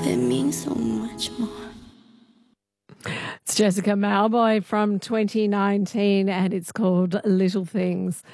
It means so much more. It's Jessica Mauboy from 2019 and it's called Little Things.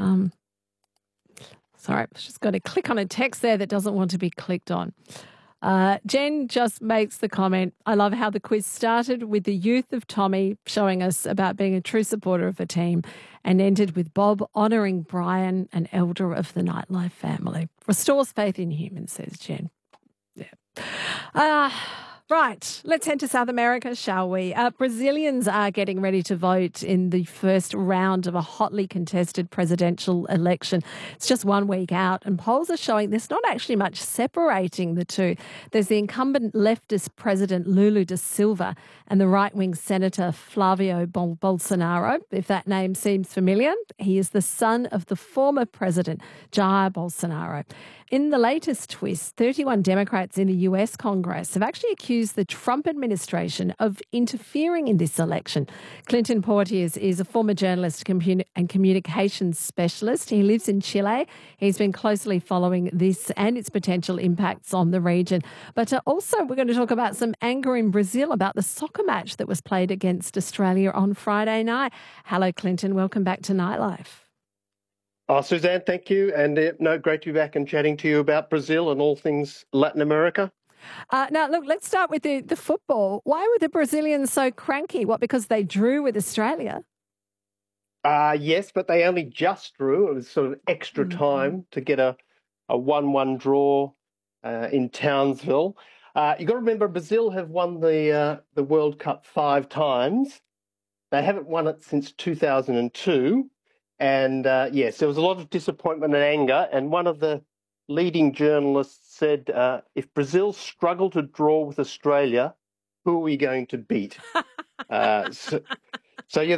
Sorry, I've just got to click on a text there that doesn't want to be clicked on. Jen just makes the comment, I love how the quiz started with the youth of Tommy showing us about being a true supporter of a team and ended with Bob honouring Brian, an elder of the Nightlife family. Restores faith in humans, says Jen. Yeah. Right, let's head to South America, shall we? Brazilians are getting ready to vote in the first round of a hotly contested presidential election. It's just 1 week out and polls are showing there's not actually much separating the two. There's the incumbent leftist president Lula da Silva and the right-wing senator Flavio Bolsonaro. If that name seems familiar, he is the son of the former president Jair Bolsonaro. In the latest twist, 31 Democrats in the US Congress have actually accused the Trump administration of interfering in this election. Clinton Portier is a former journalist and communications specialist. He lives in Chile. He's been closely following this and its potential impacts on the region. But also we're going to talk about some anger in Brazil about the soccer match that was played against Australia on Friday night. Hello, Clinton. Welcome back to Nightlife. Oh, Suzanne, thank you. And great to be back and chatting to you about Brazil and all things Latin America. Now, look, let's start with the football. Why were the Brazilians so cranky? What, because they drew with Australia? Yes, but they only just drew. It was sort of extra time to get a 1-1 draw in Townsville. You've got to remember, Brazil have won the World Cup 5 times. They haven't won it since 2002. And yes, there was a lot of disappointment and anger. And one of the leading journalists said, if Brazil struggle to draw with Australia, who are we going to beat? So yeah,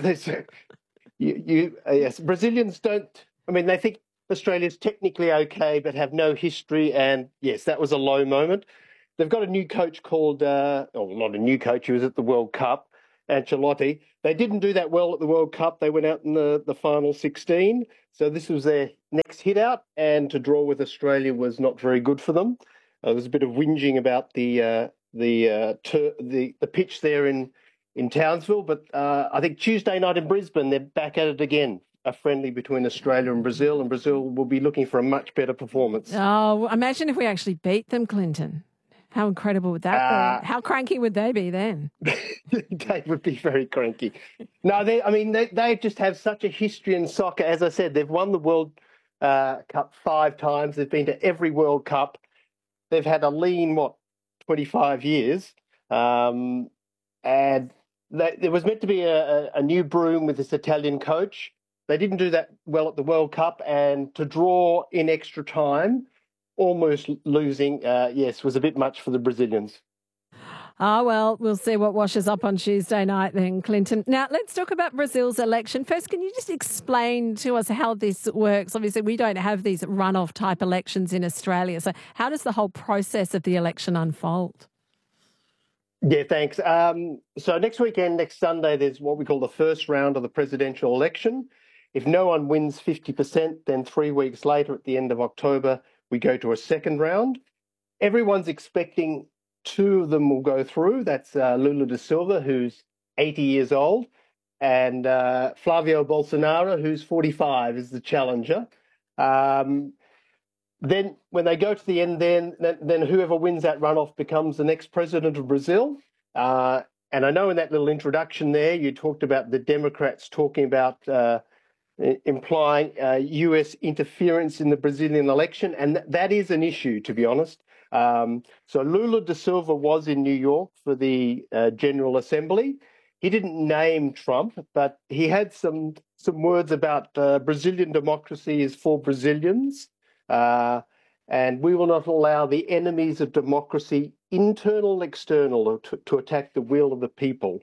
yes, Brazilians don't, I mean, they think Australia's technically okay, but have no history. And yes, that was a low moment. They've got a new coach called, not a new coach, he was at the World Cup, Ancelotti. They didn't do that well at the World Cup. They went out in the final 16. So this was their next hit out, and to draw with Australia was not very good for them. There was a bit of whinging about the pitch there in Townsville, but I think Tuesday night in Brisbane they're back at it again. A friendly between Australia and Brazil will be looking for a much better performance. Oh, imagine if we actually beat them, Clinton. How incredible would that be? How cranky would they be then? They would be very cranky. No, they just have such a history in soccer. As I said, they've won the World Cup 5 times. They've been to every World Cup. They've had a lean, 25 years. And there was meant to be a new broom with this Italian coach. They didn't do that well at the World Cup, and to draw in extra time, almost losing, was a bit much for the Brazilians. Well, we'll see what washes up on Tuesday night then, Clinton. Now, let's talk about Brazil's election. First, can you just explain to us how this works? Obviously, we don't have these runoff type elections in Australia. So how does the whole process of the election unfold? Yeah, thanks. So next weekend, next Sunday, there's what we call the first round of the presidential election. If no one wins 50%, then 3 weeks later, at the end of October, we go to a second round. Everyone's expecting 2 of them will go through. That's Lula da Silva, who's 80 years old, and Flavio Bolsonaro, who's 45, is the challenger. Then when they go to the end, then whoever wins that runoff becomes the next president of Brazil. And I know in that little introduction there, you talked about the Democrats talking about implying US interference in the Brazilian election. And that is an issue, to be honest. So Lula da Silva was in New York for the General Assembly. He didn't name Trump, but he had some words about Brazilian democracy is for Brazilians. And we will not allow the enemies of democracy, internal and external, to attack the will of the people.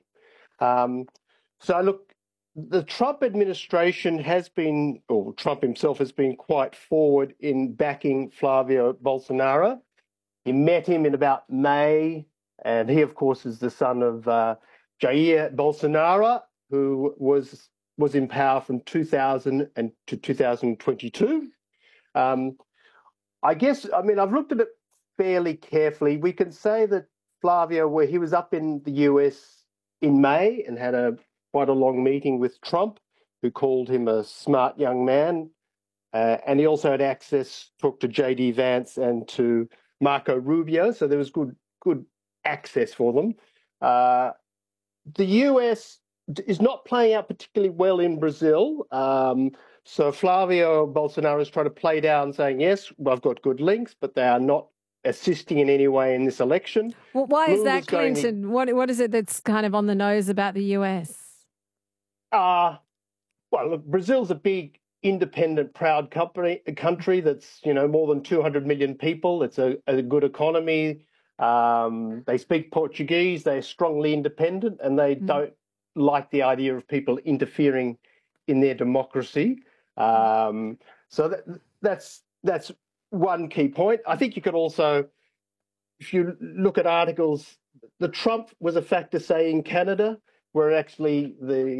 So look, the Trump administration has been, or Trump himself has been quite forward in backing Flavio Bolsonaro. He met him in about May, and he, of course, is the son of Jair Bolsonaro, who was in power from 2000 to 2022. I've looked at it fairly carefully. We can say that Flavio, where he was up in the US in May and had quite a long meeting with Trump, who called him a smart young man. And he also had talked to JD Vance and to Marco Rubio. So there was good access for them. The US is not playing out particularly well in Brazil. So Flavio Bolsonaro is trying to play down, saying, yes, I've got good links, but they are not assisting in any way in this election. Well, why is that, Clinton? What is it that's kind of on the nose about the US? Well, look, Brazil's a big, independent, proud country that's, more than 200 million people. It's a good economy. They speak Portuguese. They're strongly independent, and they don't like the idea of people interfering in their democracy. So that's one key point. I think you could also, if you look at articles, the Trump was a factor, say, in Canada, where actually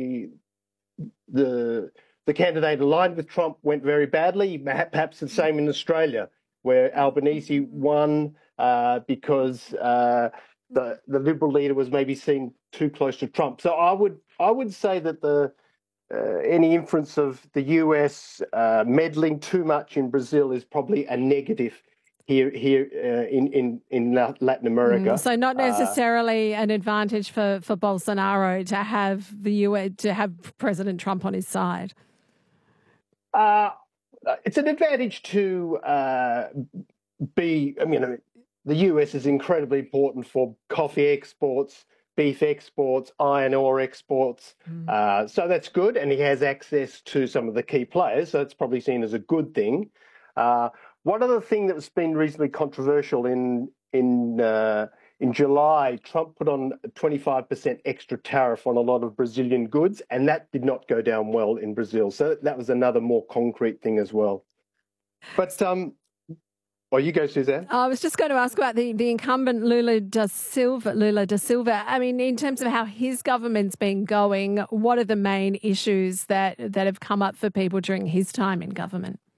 the candidate aligned with Trump went very badly. Perhaps the same in Australia, where Albanese won because the Liberal leader was maybe seen too close to Trump. So I would say that any inference of the US meddling too much in Brazil is probably a negative here in Latin America. So not necessarily an advantage for Bolsonaro to have to have President Trump on his side. It's an advantage to the US is incredibly important for coffee exports, beef exports, iron ore exports. So that's good. And he has access to some of the key players. So it's probably seen as a good thing. One other thing that's been reasonably controversial in July, Trump put on a 25% extra tariff on a lot of Brazilian goods, and that did not go down well in Brazil. So that was another more concrete thing as well. But you go, Suzanne. I was just going to ask about the incumbent Lula da Silva. I mean, in terms of how his government's been going, what are the main issues that have come up for people during his time in government?